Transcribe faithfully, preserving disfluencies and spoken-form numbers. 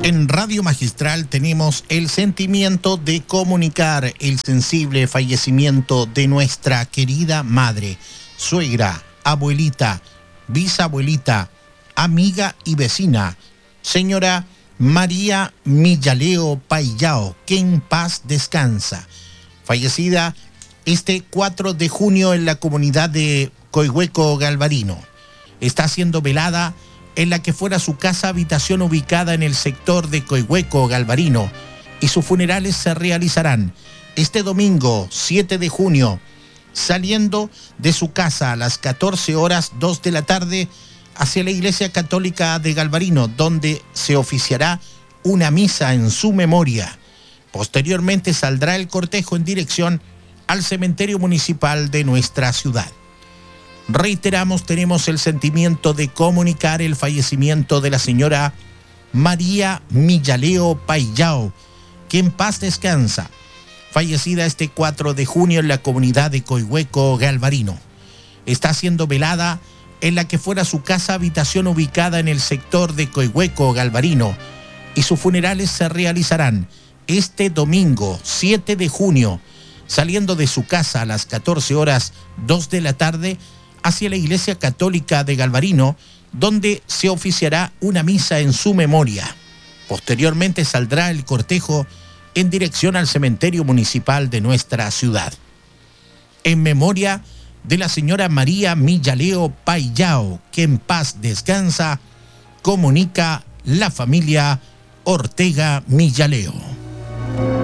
En Radio Magistral tenemos el sentimiento de comunicar el sensible fallecimiento de nuestra querida madre, suegra, abuelita, bisabuelita, amiga y vecina, señora María Millaleo Paillao, que en paz descansa. Fallecida este cuatro de junio en la comunidad de Coihueco Galvarino. Está siendo velada en la que fuera su casa habitación ubicada en el sector de Coihueco Galvarino, y sus funerales se realizarán este domingo siete de junio, saliendo de su casa a las catorce horas dos de la tarde hacia la Iglesia Católica de Galvarino, donde se oficiará una misa en su memoria. Posteriormente saldrá el cortejo en dirección al cementerio municipal de nuestra ciudad. Reiteramos, tenemos el sentimiento de comunicar el fallecimiento de la señora María Millaleo Paillao, que en paz descansa, fallecida este cuatro de junio en la comunidad de Coihueco Galvarino. Está siendo velada en la que fuera su casa habitación ubicada en el sector de Coihueco Galvarino, y sus funerales se realizarán este domingo siete de junio, saliendo de su casa a las catorce horas dos de la tarde hacia la Iglesia Católica de Galvarino, donde se oficiará una misa en su memoria. Posteriormente saldrá el cortejo en dirección al cementerio municipal de nuestra ciudad. En memoria de la señora María Millaleo Paillao, que en paz descansa, comunica la familia Ortega Millaleo.